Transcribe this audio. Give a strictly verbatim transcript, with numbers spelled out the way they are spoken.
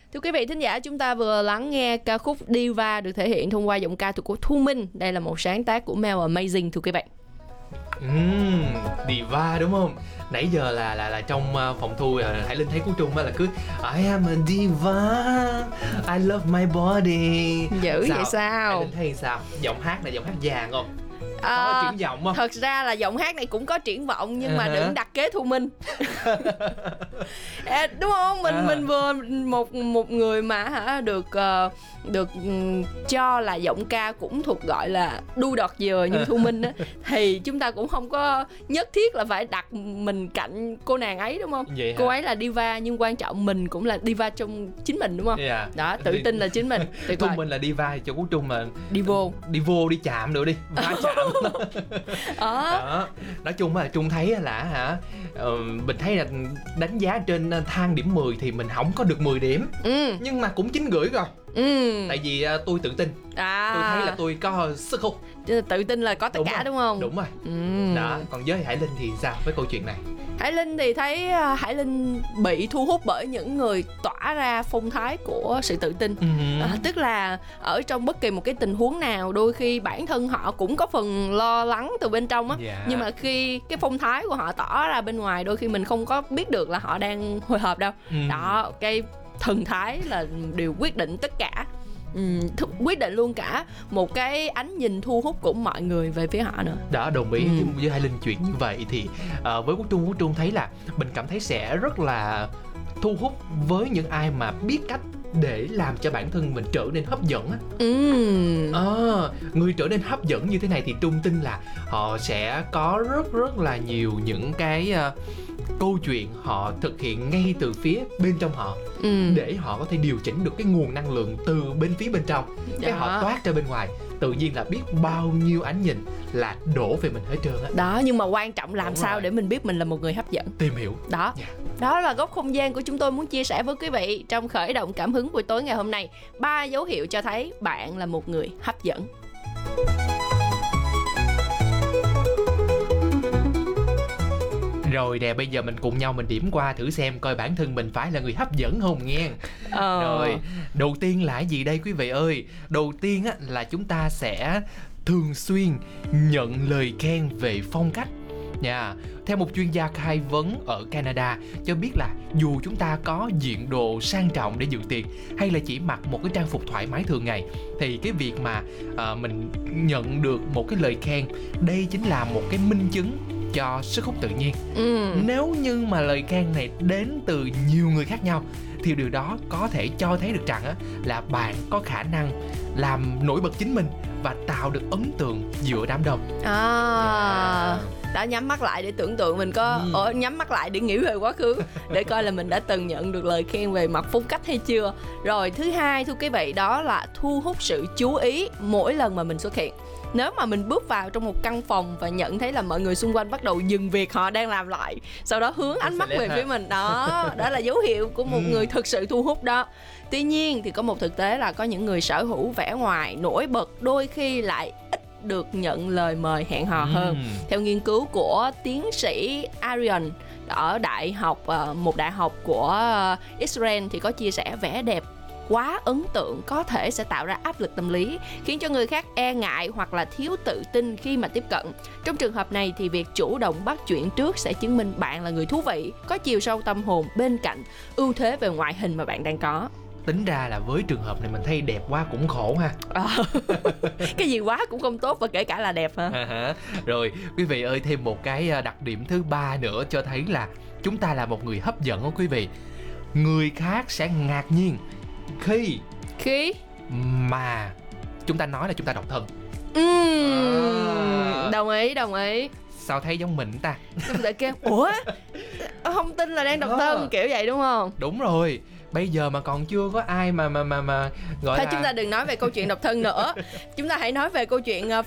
Thưa quý vị thính giả, chúng ta vừa lắng nghe ca khúc Diva được thể hiện thông qua giọng ca của Thu Minh. Đây là một sáng tác của Mel Amazing thưa quý vị. Uhm, Diva đúng không? Nãy giờ là là là trong phòng thu Hải Linh thấy Cú Trung là cứ I am a diva, I love my body. Dữ sao? Vậy sao? Hải Linh thấy sao? Giọng hát này giọng hát vàng không? À, có triển vọng không? Thật ra là giọng hát này cũng có triển vọng nhưng mà uh-huh. đừng đặt kế Thu Minh. À, đúng không? Mình uh-huh. mình vừa một một người mà hả được uh, được um, cho là giọng ca cũng thuộc gọi là đu đọt dừa như Thu Minh á, thì chúng ta cũng không có nhất thiết là phải đặt mình cạnh cô nàng ấy đúng không? Vậy cô hả? ấy là diva nhưng quan trọng mình cũng là diva trong chính mình đúng không? Yeah. Đó, tự tin là chính mình. Thu Minh là diva cho Cú Trung mà đi vô đi vô đi chạm được đi va chạm. Đó. Nói chung là Trung thấy là hả uh, mình thấy là đánh giá trên thang điểm mười thì mình không có được mười điểm, ừ. nhưng mà cũng chín rưỡi rồi. Ừ. Tại vì uh, tôi tự tin, à. tôi thấy là tôi có sức hút. Tự tin là có tất đúng cả rồi. Đúng không? Đúng rồi. ừ. Đó. Còn với Hải Linh thì sao với câu chuyện này? Hải Linh thì thấy Hải Linh bị thu hút bởi những người tỏa ra phong thái của sự tự tin. uh-huh. à, Tức là ở trong bất kỳ một cái tình huống nào, đôi khi bản thân họ cũng có phần lo lắng từ bên trong á, yeah. nhưng mà khi cái phong thái của họ tỏ ra bên ngoài, đôi khi mình không có biết được là họ đang hồi hộp đâu. uh-huh. Đó, cái thần thái là điều quyết định tất cả. Ừ, th- quyết định luôn cả một cái ánh nhìn thu hút của mọi người về phía họ nữa. Đó, đồng ý ừ. với Hải Linh chuyện như vậy thì uh, với Quốc Trung, Quốc Trung thấy là mình cảm thấy sẽ rất là thu hút với những ai mà biết cách để làm cho bản thân mình trở nên hấp dẫn á. ừ. à, Người trở nên hấp dẫn như thế này thì Trung tin là họ sẽ có rất rất là nhiều những cái uh, câu chuyện họ thực hiện ngay từ phía bên trong họ, ừ. để họ có thể điều chỉnh được cái nguồn năng lượng từ bên phía bên trong, cái họ toát ra bên ngoài. Tự nhiên là biết bao nhiêu ánh nhìn là đổ về mình hết trơn á. Đó, nhưng mà quan trọng làm Đúng sao rồi. để mình biết mình là một người hấp dẫn. Tìm hiểu. Đó. Yeah. Đó là góc không gian của chúng tôi muốn chia sẻ với quý vị trong khởi động cảm hứng buổi tối ngày hôm nay. Ba dấu hiệu cho thấy bạn là một người hấp dẫn. Rồi nè, bây giờ mình cùng nhau mình điểm qua thử xem coi bản thân mình phải là người hấp dẫn không nghe. ờ. Rồi, đầu tiên là gì đây quý vị ơi? Đầu tiên á, là chúng ta sẽ thường xuyên nhận lời khen về phong cách nha. Theo một chuyên gia khai vấn ở Canada cho biết là dù chúng ta có diện đồ sang trọng để dự tiệc hay là chỉ mặc một cái trang phục thoải mái thường ngày, thì cái việc mà uh, mình nhận được một cái lời khen, đây chính là một cái minh chứng cho sức hút tự nhiên. ừ. Nếu như mà lời khen này đến từ nhiều người khác nhau thì điều đó có thể cho thấy được rằng á, là bạn có khả năng làm nổi bật chính mình và tạo được ấn tượng giữa đám đông. À, yeah. Đã nhắm mắt lại để tưởng tượng mình có ừ. ở nhắm mắt lại để nghĩ về quá khứ để coi là mình đã từng nhận được lời khen về mặt phong cách hay chưa. Rồi thứ hai thưa quý vị, đó là thu hút sự chú ý mỗi lần mà mình xuất hiện. Nếu mà mình bước vào trong một căn phòng và nhận thấy là mọi người xung quanh bắt đầu dừng việc họ đang làm lại, sau đó hướng ánh mắt về phía mình, đó, đó là dấu hiệu của một người thực sự thu hút đó. Tuy nhiên thì có một thực tế là có những người sở hữu vẻ ngoài nổi bật đôi khi lại ít được nhận lời mời hẹn hò hơn. uhm. Theo nghiên cứu của tiến sĩ Arion ở đại học một đại học của Israel thì có chia sẻ vẻ đẹp quá ấn tượng có thể sẽ tạo ra áp lực tâm lý, khiến cho người khác e ngại hoặc là thiếu tự tin khi mà tiếp cận. Trong trường hợp này thì việc chủ động bắt chuyện trước sẽ chứng minh bạn là người thú vị, có chiều sâu tâm hồn bên cạnh ưu thế về ngoại hình mà bạn đang có. Tính ra là với trường hợp này mình thấy đẹp quá cũng khổ ha. À, cái gì quá cũng không tốt, và kể cả là đẹp hả? À, rồi quý vị ơi, thêm một cái đặc điểm thứ ba nữa cho thấy là chúng ta là một người hấp dẫn đó quý vị. Người khác sẽ ngạc nhiên khi Khi mà chúng ta nói là chúng ta độc thân. uhm, à. Đồng ý, đồng ý. Sao thấy giống mình ta? Để kêu, ủa? Không tin là đang độc thân, à. kiểu vậy đúng không? Đúng rồi. Bây giờ mà còn chưa có ai mà mà mà mà gọi Thôi là... chúng ta đừng nói về câu chuyện độc thân nữa. Chúng ta hãy nói về câu chuyện